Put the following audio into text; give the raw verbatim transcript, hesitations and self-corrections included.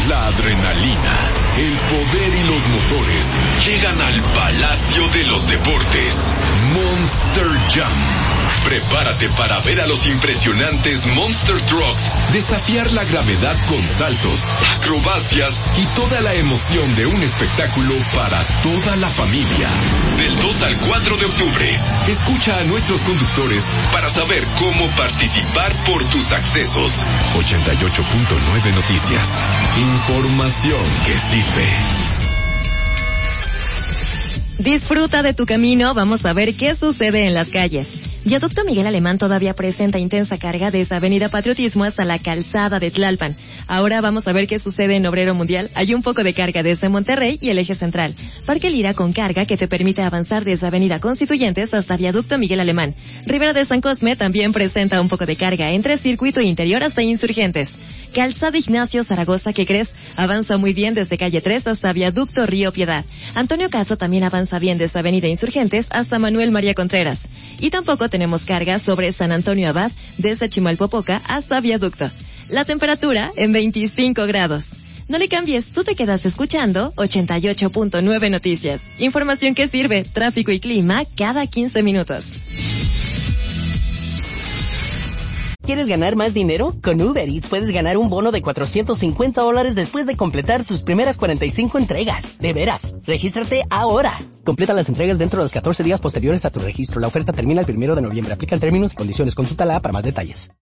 La adrenalina, el poder y los motores llegan al Palacio de los Deportes. Monster Jam. Prepárate para ver a los impresionantes Monster Trucks desafiar la gravedad con saltos, acrobacias y toda la emoción de un espectáculo para toda la familia. Del dos al cuatro de octubre, escucha a nuestros conductores para saber cómo participar por tus accesos. ochenta y ocho punto nueve Noticias. Información que sirve. Disfruta de tu camino, vamos a ver qué sucede en las calles. Viaducto Miguel Alemán todavía presenta intensa carga desde Avenida Patriotismo hasta la calzada de Tlalpan. Ahora vamos a ver qué sucede en Obrero Mundial. Hay un poco de carga desde Monterrey y el eje central. Parque Lira con carga que te permite avanzar desde Avenida Constituyentes hasta Viaducto Miguel Alemán. Rivera de San Cosme también presenta un poco de carga entre Circuito Interior hasta Insurgentes. Calzada Ignacio Zaragoza, ¿qué crees? Avanza muy bien desde calle tres hasta Viaducto Río Piedad. Antonio Caso también avanza bien desde Avenida Insurgentes hasta Manuel María Contreras. Y tampoco tenemos carga sobre San Antonio Abad desde Chimalpopoca hasta Viaducto. La temperatura en veinticinco grados. No le cambies, tú te quedas escuchando ochenta y ocho punto nueve Noticias. Información que sirve, tráfico y clima cada quince minutos. ¿Quieres ganar más dinero? Con Uber Eats puedes ganar un bono de cuatrocientos cincuenta dólares después de completar tus primeras cuarenta y cinco entregas. De veras, regístrate ahora. Completa las entregas dentro de los catorce días posteriores a tu registro. La oferta termina el primero de noviembre. Aplican términos y condiciones. Consulta la para más detalles.